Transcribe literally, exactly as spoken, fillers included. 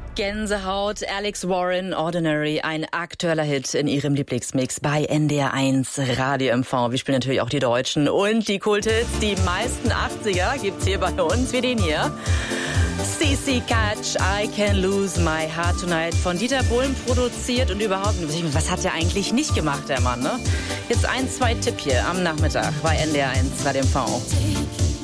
Gänsehaut, Alex Warren, Ordinary, ein aktueller Hit in ihrem Lieblingsmix bei N D R eins Radio M V. Wir spielen natürlich auch die Deutschen und die Kulthits. Die meisten achtziger gibt's hier bei uns, wie den hier. C C Catch, I Can Lose My Heart Tonight, von Dieter Bohlen produziert und überhaupt, was hat er eigentlich nicht gemacht, der Mann, ne? Jetzt ein, zwei Tipp hier am Nachmittag bei N D R eins Radio M V.